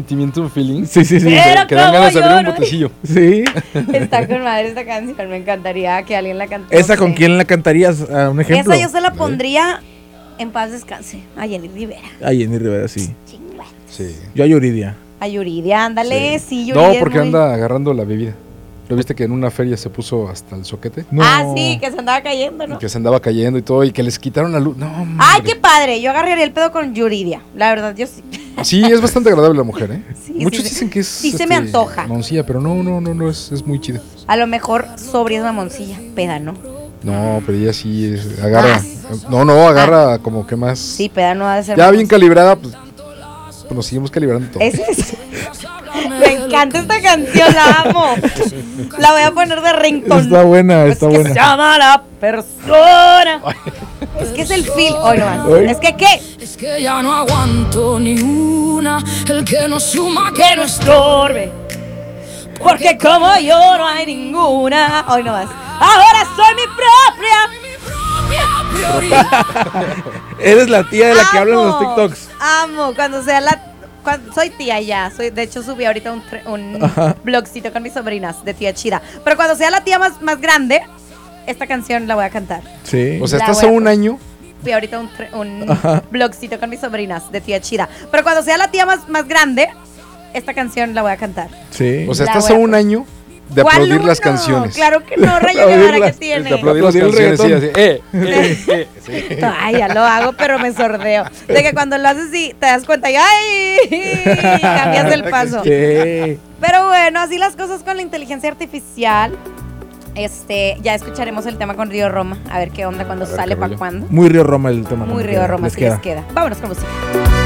sentimiento, un feeling. Sí. Que dan ganas de abrir un botecillo. Sí. Está con madre esta canción. Me encantaría que alguien la cantara. ¿Esa con quién la cantarías? Un ejemplo. Esa yo se la pondría en paz descanse a Jenny Rivera. A Jenny Rivera, sí. Chingüe. Sí. Yo a Yuridia. A Yuridia, ándale, sí, Yuridia. No, es porque muy- anda agarrando la bebida. ¿Lo viste que en una feria se puso hasta el soquete? No. Ah, sí, que se andaba cayendo, Y ¿no? que se andaba cayendo y todo, y que les quitaron la luz. No, hombre. Ay, qué padre. Yo agarraría el pedo con Yuridia. La verdad, yo sí. Sí, es bastante agradable la mujer, ¿eh? Sí, Muchos sí, dicen que es. sí se me antoja. Moncilla, pero no, es muy chida. A lo mejor sobria es mamoncilla, peda, ¿no? No, pero ella sí agarra. No, agarra como que más. Sí, peda no ha de ser Ya bien mamoncilla. calibrada, pues nos seguimos calibrando todo. Me encanta esta canción, la amo. La voy a poner de ringtone. Está buena, Es está que buena. se llama la persona. Es que es el feel. Hoy no más. Ay. Es que ¿qué? Es que ya no aguanto ni una, el que no suma, que no Estorbe. Porque como yo no hay ninguna. Hoy no más. Ahora soy mi propia. Eres la tía de la que hablan en los Amo, TikToks. Amo, cuando sea la. Soy tía ya, de hecho subí ahorita un blogcito con mis sobrinas de tía chida. Pero cuando sea la tía más grande, esta canción la voy a cantar. Sí. O sea, La estás voy a a un año. Subí ahorita un blogcito con mis sobrinas de tía chida. Pero cuando sea la tía más grande, esta canción la voy a cantar. Sí. O sea, La estás voy a a un año de ¿Cuál aplaudir las uno? canciones. Claro que no, Rayo Aplaudirlas, Guevara, ¿qué tiene? De aplaudir las Aplaudir el canciones, sí, reggaetón. así. Sí. Ay, ya lo hago, pero me sordeo. De que cuando lo haces y te das cuenta y ¡ay! Cambias el paso. Sí. Pero bueno, así las cosas con la inteligencia artificial. Ya escucharemos el tema con Río Roma. A ver qué onda, cuando A ver sale, qué para rollo. cuándo. Muy Río Roma el tema. Muy ¿no? Río Roma, Les si queda. les queda. Vámonos con música.